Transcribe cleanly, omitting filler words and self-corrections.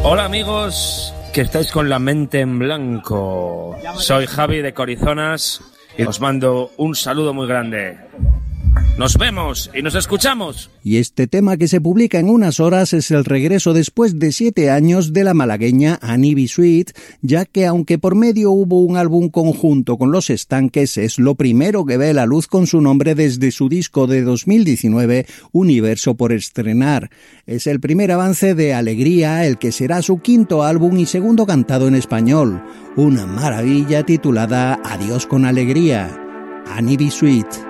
Hola amigos, que estáis con la mente en blanco. Soy Javi de Corizonas y os mando un saludo muy grande. Nos vemos y nos escuchamos. Y este tema que se publica en unas horas es el regreso después de 7 años de la malagueña Annie B. Sweet, ya que aunque por medio hubo un álbum conjunto con Los Estanques, es lo primero que ve la luz con su nombre desde su disco de 2019, Universo por estrenar. Es el primer avance de Alegría, el que será su quinto álbum y segundo cantado en español. Una maravilla titulada Adiós con Alegría. Annie B. Sweet.